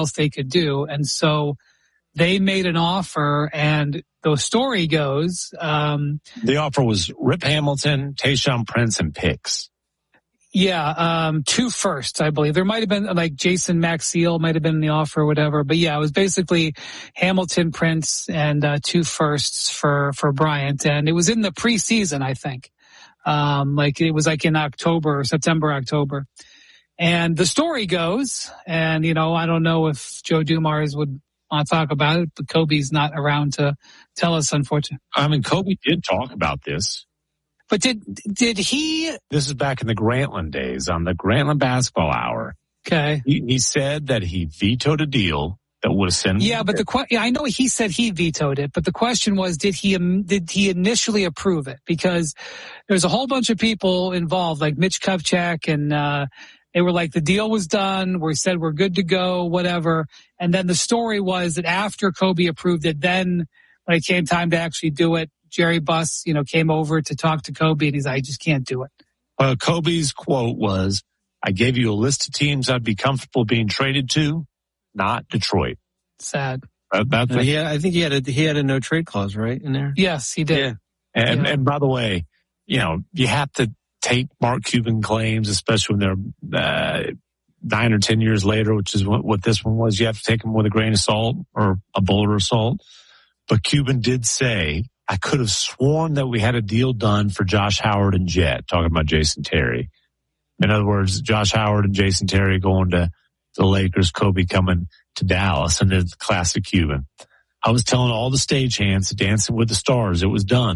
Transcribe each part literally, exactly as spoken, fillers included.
else they could do. And so they made an offer, and the story goes, um, the offer was Rip Hamilton, Tayshaun Prince, and picks. Yeah, um, two firsts, I believe. There might have been, like, Jason Maxiell might have been in the offer or whatever. But yeah, it was basically Hamilton, Prince, and uh, two firsts for, for Bryant. And it was in the preseason, I think. Um, like, it was like in October, September, October. And the story goes, and, you know, I don't know if Joe Dumars would want to talk about it, but Kobe's not around to tell us, unfortunately. I mean, Kobe did talk about this. But did did he? This is back in the Grantland days on the Grantland Basketball Hour. Okay. He, he said that he vetoed a deal that would have sent. Yeah, but the que- yeah, I know he said he vetoed it, but the question was, did he um, did he initially approve it? Because there's a whole bunch of people involved, like Mitch Kupchak, and uh, they were like, the deal was done. We said we're good to go, whatever. And then the story was that after Kobe approved it, then when it came time to actually do it, Jerry Buss, you know, came over to talk to Kobe, and he's like, I just can't do it. Well, Kobe's quote was, I gave you a list of teams I'd be comfortable being traded to, not Detroit. Sad. Uh, that's uh, yeah, I think he had a he had a no trade clause, right, in there? Yes, he did. Yeah. And, yeah. and by the way, you know, you have to take Mark Cuban claims, especially when they're uh, nine or ten years later, which is what, what this one was. You have to take them with a grain of salt or a boulder of salt. But Cuban did say, I could have sworn that we had a deal done for Josh Howard and Jet, talking about Jason Terry. In other words, Josh Howard and Jason Terry going to the Lakers, Kobe coming to Dallas, and there's the classic Cuban. I was telling all the stagehands, Dancing with the Stars, it was done.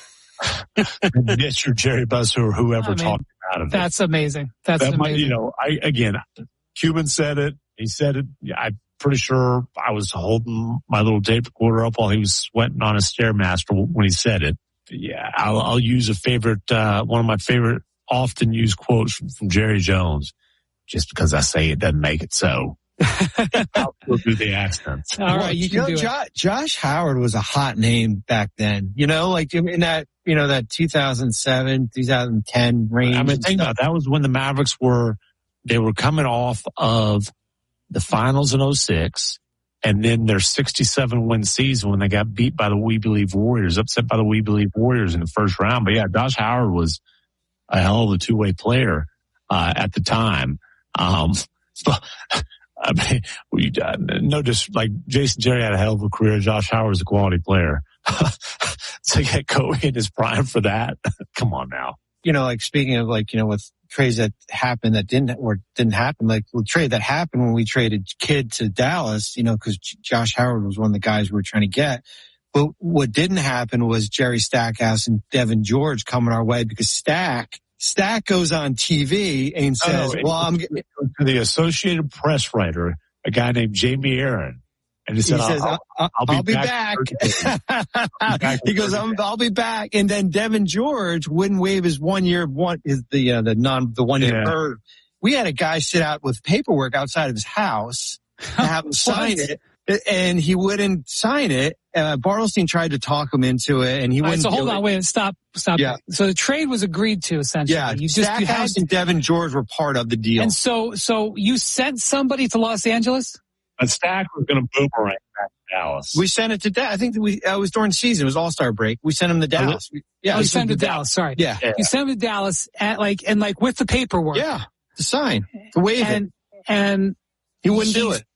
Mister Jerry Buss or whoever I mean, talked about it. That's amazing. That's that amazing. Might, you know, I again, Cuban said it. He said it. I'm pretty sure I was holding my little tape recorder up while he was sweating on his Stairmaster when he said it. Yeah, I'll, I'll use a favorite, uh, one of my favorite, often used quotes from, from Jerry Jones. Just because I say it doesn't make it so. I'll go through the accents. All right, you, you can know, do jo- it. Josh Howard was a hot name back then. You know, like in that, you know, that two thousand seven, two thousand ten range. I mean, think about it. That was when the Mavericks were, they were coming off of the finals in oh six, and then their sixty-seven win season when they got beat by the We Believe Warriors, upset by the We Believe Warriors in the first round. But yeah, Josh Howard was a hell of a two-way player uh, at the time. Um, so, I mean, we, uh, no, just like Jason Terry had a hell of a career. Josh Howard's a quality player. So get Kobe in his prime for that. Come on now. You know, like speaking of like, you know, with trades that happened that didn't or didn't happen, like the trade that happened when we traded Kidd to Dallas, you know, because Josh Howard was one of the guys we were trying to get. But what didn't happen was Jerry Stackhouse and Devin George coming our way because Stack, Stack goes on T V and says, oh, well, I'm getting to the Associated Press writer, a guy named Jamie Aaron. And he said, he says, I'll, I'll, I'll, I'll be I'll back. Be back. He goes, I'm, I'll be back. And then Devin George wouldn't waive his one year, one is the, uh, the non, the one year. Yeah. We had a guy sit out with paperwork outside of his house to have him sign it. And he wouldn't sign it. Uh, Bartelstein tried to talk him into it, and he All wouldn't. Right, so hold on, it. wait, stop, stop. Yeah. So the trade was agreed to essentially. Yeah, you just you Stackhouse had, and Devin George were part of the deal. And so, so you sent somebody to Los Angeles. And Stack was going to boomerang back to Dallas. We sent it to Dallas. I think that we uh, it was during the season. It was All Star break. We sent him to Dallas. Oh, yeah, oh, you sent him to Dallas. Sorry. Yeah. yeah, you sent him to Dallas at like and like with the paperwork. Yeah, to sign, to waive and, it, and he wouldn't do it.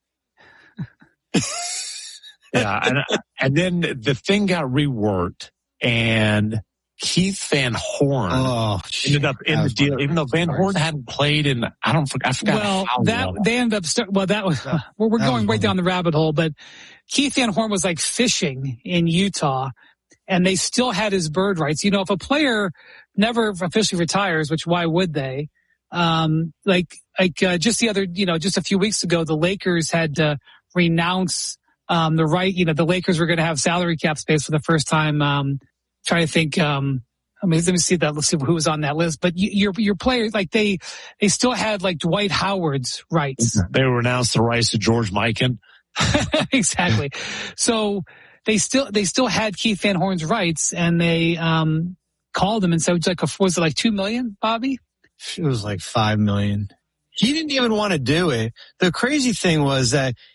Yeah, and, and then the thing got reworked, and Keith Van Horn oh, ended up in the deal, even though Van Horn hadn't played in, I don't, I forgot well, how that, well. they ended up, start, well, that was, that, we're, we're going right down the rabbit hole, but Keith Van Horn was like fishing in Utah, and they still had his bird rights. You know, if a player never officially retires, which why would they? Um, like, like, uh, just the other, you know, just a few weeks ago, the Lakers had to renounce Um, the right, you know, the Lakers were going to have salary cap space for the first time. Um, trying to think, um, I mean, let me see that. Let's see who was on that list. But you, your, your players, like they, they still had like Dwight Howard's rights. They renounced the rights to George Mikan. Exactly. So they still, they still had Keith Van Horn's rights, and they, um, called him and said, like, was it like two million, Bobby? It was like five million. He didn't even want to do it. The crazy thing was that